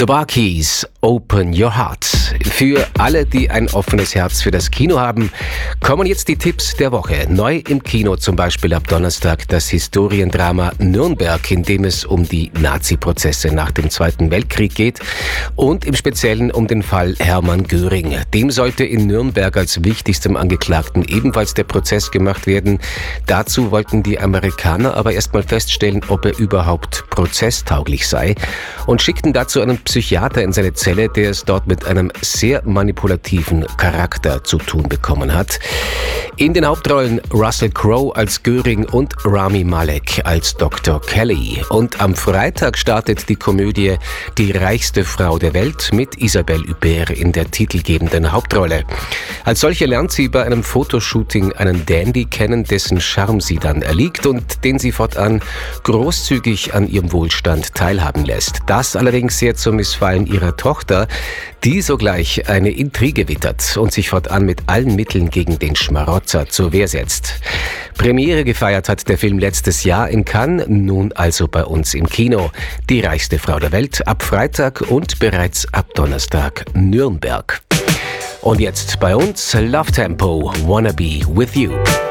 The Bar-Keys, Open Your Heart. Für alle, die ein offenes Herz für das Kino haben, kommen jetzt die Tipps der Woche. Neu im Kino zum Beispiel ab Donnerstag das Historiendrama Nürnberg, in dem es um die Nazi-Prozesse nach dem Zweiten Weltkrieg geht und im Speziellen um den Fall Hermann Göring. Dem sollte in Nürnberg als wichtigstem Angeklagten ebenfalls der Prozess gemacht werden. Dazu wollten die Amerikaner aber erstmal feststellen, ob er überhaupt prozesstauglich sei und schickten dazu einen Psychiater in seine Zelle, der es dort mit einem sehr manipulativen Charakter zu tun bekommen hat. In den Hauptrollen Russell Crowe als Göring und Rami Malek als Dr. Kelly. Und am Freitag startet die Komödie Die reichste Frau der Welt mit Isabelle Huppert in der titelgebenden Hauptrolle. Als solche lernt sie bei einem Fotoshooting einen Dandy kennen, dessen Charme sie dann erliegt und den sie fortan großzügig an ihrem Wohlstand teilhaben lässt. Das allerdings sehr zum Missfallen ihrer Tochter, die sogleich eine Intrige wittert und sich fortan mit allen Mitteln gegen den Schmarotzer zur Wehr setzt. Premiere gefeiert hat der Film letztes Jahr in Cannes, nun also bei uns im Kino. Die reichste Frau der Welt ab Freitag und bereits ab Donnerstag Nürnberg. Und jetzt bei uns Love Tempo, Wanna Be With You.